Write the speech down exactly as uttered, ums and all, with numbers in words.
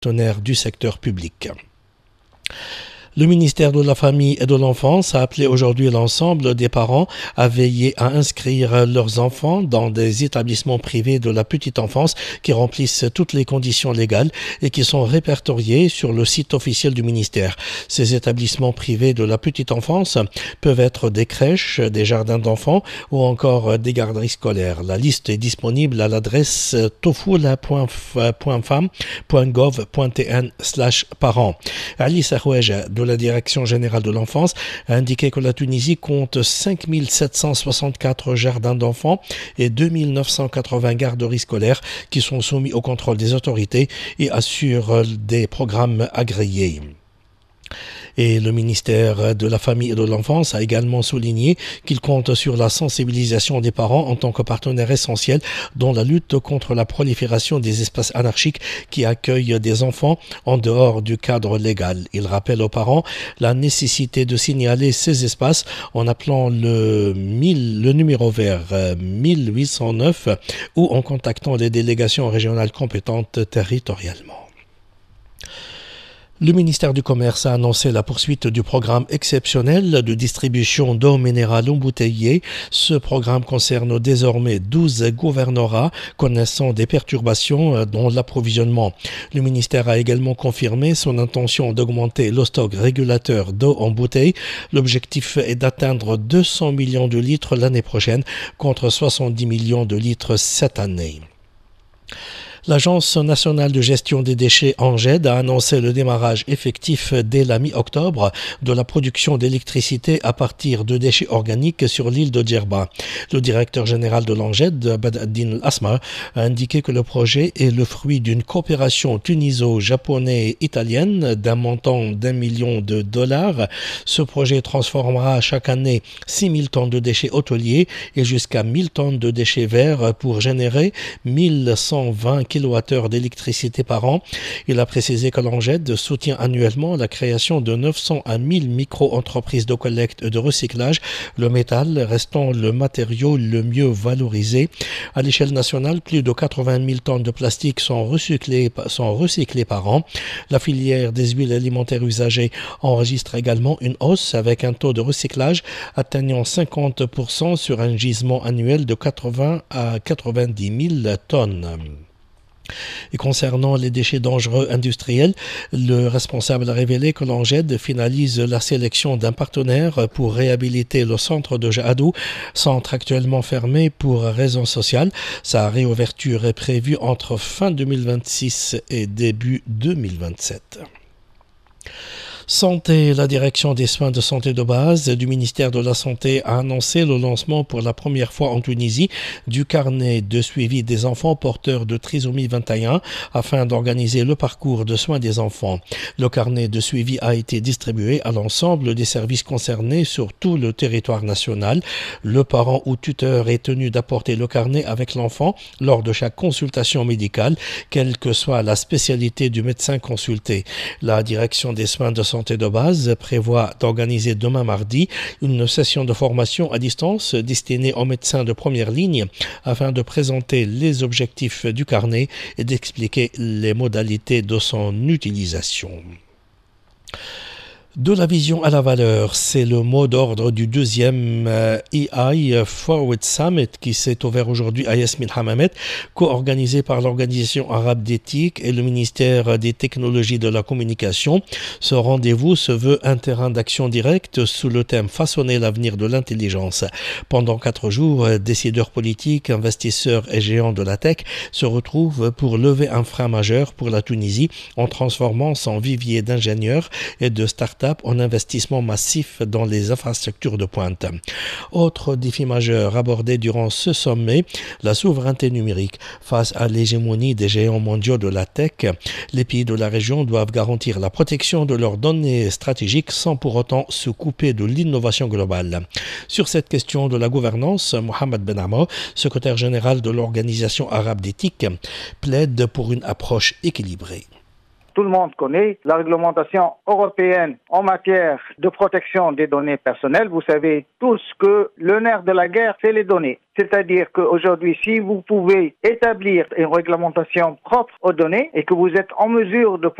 partenaires du secteur public. Le ministère de la Famille et de l'Enfance a appelé aujourd'hui l'ensemble des parents à veiller à inscrire leurs enfants dans des établissements privés de la petite enfance qui remplissent toutes les conditions légales et qui sont répertoriés sur le site officiel du ministère. Ces établissements privés de la petite enfance peuvent être des crèches, des jardins d'enfants ou encore des garderies scolaires. La liste est disponible à l'adresse tofoula point fam point gov point tn slash parents. Ali Saroueja de la Direction générale de l'enfance a indiqué que la Tunisie compte cinq mille sept cent soixante-quatre jardins d'enfants et deux mille neuf cent quatre-vingts garderies scolaires qui sont soumis au contrôle des autorités et assurent des programmes agréés. Et le ministère de la Famille et de l'Enfance a également souligné qu'il compte sur la sensibilisation des parents en tant que partenaire essentiel dans la lutte contre la prolifération des espaces anarchiques qui accueillent des enfants en dehors du cadre légal. Il rappelle aux parents la nécessité de signaler ces espaces en appelant le, mille, le numéro vert mille huit cent neuf ou en contactant les délégations régionales compétentes territorialement. Le ministère du Commerce a annoncé la poursuite du programme exceptionnel de distribution d'eau minérale embouteillée. Ce programme concerne désormais douze gouvernorats connaissant des perturbations dans l'approvisionnement. Le ministère a également confirmé son intention d'augmenter le stock régulateur d'eau en bouteille. L'objectif est d'atteindre deux cents millions de litres l'année prochaine contre soixante-dix millions de litres cette année. L'Agence nationale de gestion des déchets ANGED a annoncé le démarrage effectif dès la mi-octobre de la production d'électricité à partir de déchets organiques sur l'île de Djerba. Le directeur général de l'ANGED, Badaddin Al-Asma, a indiqué que le projet est le fruit d'une coopération tuniso-japonais-italienne d'un montant d'un million de dollars. Ce projet transformera chaque année six mille tonnes de déchets hôteliers et jusqu'à mille tonnes de déchets verts pour générer mille cent vingt kilowattheures d'électricité par an. Il a précisé que l'ANGED soutient annuellement la création de neuf cents à mille micro-entreprises de collecte et de recyclage, le métal restant le matériau le mieux valorisé. À l'échelle nationale, plus de quatre-vingt mille tonnes de plastique sont recyclées, sont recyclées par an. La filière des huiles alimentaires usagées enregistre également une hausse avec un taux de recyclage atteignant cinquante pour cent sur un gisement annuel de quatre-vingts à quatre-vingt-dix mille tonnes. Et concernant les déchets dangereux industriels, le responsable a révélé que l'ANGED finalise la sélection d'un partenaire pour réhabiliter le centre de Jahadou, centre actuellement fermé pour raisons sociales. Sa réouverture est prévue entre fin deux mille vingt-six et début deux mille vingt-sept. Santé, la direction des soins de santé de base du ministère de la Santé a annoncé le lancement pour la première fois en Tunisie du carnet de suivi des enfants porteurs de trisomie vingt et un afin d'organiser le parcours de soins des enfants. Le carnet de suivi a été distribué à l'ensemble des services concernés sur tout le territoire national. Le parent ou tuteur est tenu d'apporter le carnet avec l'enfant lors de chaque consultation médicale, quelle que soit la spécialité du médecin consulté. La direction des soins de santé de base prévoit d'organiser demain mardi une session de formation à distance destinée aux médecins de première ligne afin de présenter les objectifs du carnet et d'expliquer les modalités de son utilisation. De la vision à la valeur, c'est le mot d'ordre du deuxième euh, E I Forward Summit qui s'est ouvert aujourd'hui à Yasmine Hamamet, co-organisé par l'Organisation arabe d'éthique et le ministère des technologies de la communication. Ce rendez-vous se veut un terrain d'action directe sous le thème « Façonner l'avenir de l'intelligence ». Pendant quatre jours, décideurs politiques, investisseurs et géants de la tech se retrouvent pour lever un frein majeur pour la Tunisie en transformant son vivier d'ingénieurs et de start en investissement massif dans les infrastructures de pointe. Autre défi majeur abordé durant ce sommet, la souveraineté numérique. Face à l'hégémonie des géants mondiaux de la tech, les pays de la région doivent garantir la protection de leurs données stratégiques sans pour autant se couper de l'innovation globale. Sur cette question de la gouvernance, Mohamed Ben Amr, secrétaire général de l'Organisation arabe d'éthique, plaide pour une approche équilibrée. Tout le monde connaît la réglementation européenne en matière de protection des données personnelles. Vous savez tous que le nerf de la guerre, c'est les données. C'est-à-dire qu'aujourd'hui, si vous pouvez établir une réglementation propre aux données et que vous êtes en mesure de